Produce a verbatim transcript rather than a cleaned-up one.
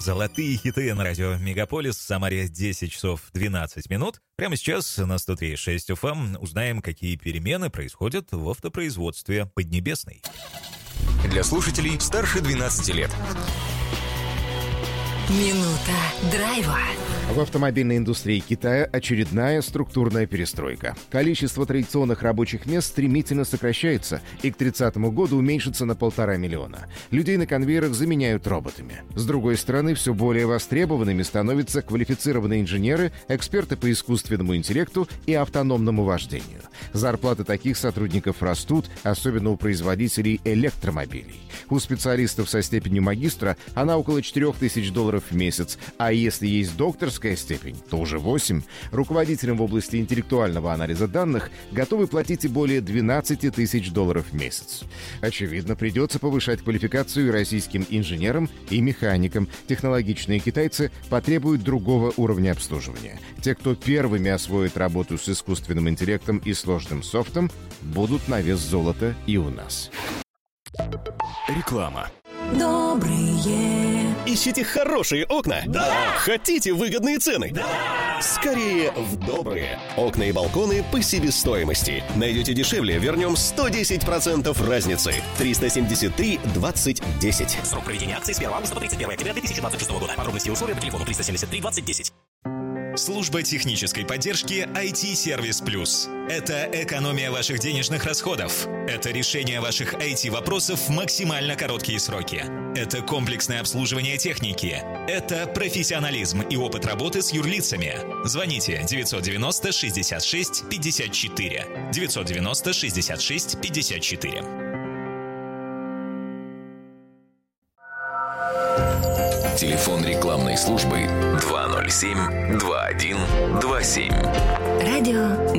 Золотые хиты на радио Мегаполис. В Самаре десять часов двенадцать минут. Прямо сейчас на сто три и шесть эф эм узнаем, какие перемены происходят в автопроизводстве Поднебесной. Для слушателей старше двенадцати лет. Минута драйва. В автомобильной индустрии Китая очередная структурная перестройка. Количество традиционных рабочих мест стремительно сокращается и к тридцатому году уменьшится на полтора миллиона. Людей на конвейерах заменяют роботами. С другой стороны, все более востребованными становятся квалифицированные инженеры, эксперты по искусственному интеллекту и автономному вождению. Зарплаты таких сотрудников растут, особенно у производителей электромобилей. У специалистов со степенью магистра она около четырех тысяч долларов в месяц, а если есть докторская степень, то уже восемь. Руководителям в области интеллектуального анализа данных готовы платить и более двенадцать тысяч долларов в месяц. Очевидно, придется повышать квалификацию и российским инженерам и механикам. Технологичные китайцы потребуют другого уровня обслуживания. Те, кто первыми освоит работу с искусственным интеллектом и сложным софтом, будут на вес золота и у нас. Реклама. Добрые. Ищите хорошие окна? Да! Хотите выгодные цены? Да! Скорее в Добрые. Окна и балконы по себестоимости. Найдете дешевле, вернем сто десять процентов разницы. триста семьдесят три двадцать десять. Срок проведения акции с первого августа по тридцать первое октября две тысячи двадцать шестого года. Подробности и условия по телефону триста семьдесят три двадцать десять. Служба технической поддержки ай ти-сервис плюс. Это экономия ваших денежных расходов. Это решение ваших ай ти-вопросов в максимально короткие сроки. Это комплексное обслуживание техники. Это профессионализм и опыт работы с юрлицами. Звоните девятьсот девяносто шестьдесят шесть пятьдесят четыре. девятьсот девяносто шестьдесят шесть пятьдесят четыре. Телефон рекламной службы два ноль семь два один два семь. Радио